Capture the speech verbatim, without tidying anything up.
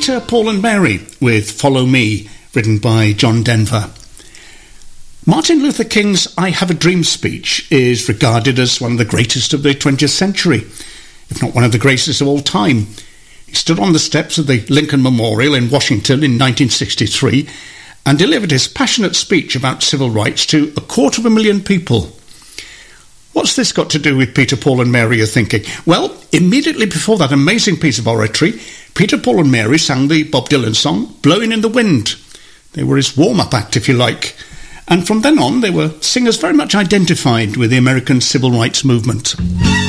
Peter, Paul and Mary with Follow Me, written by John Denver. Martin Luther King's I Have a Dream speech is regarded as one of the greatest of the twentieth century, if not one of the greatest of all time. He stood on the steps of the Lincoln Memorial in Washington in nineteen sixty-three and delivered his passionate speech about civil rights to a quarter of a million people. What's this got to do with Peter, Paul and Mary, you're thinking? Well, immediately before that amazing piece of oratory, Peter, Paul and Mary sang the Bob Dylan song, Blowing in the Wind. They were his warm-up act, if you like. And from then on, they were singers very much identified with the American civil rights movement.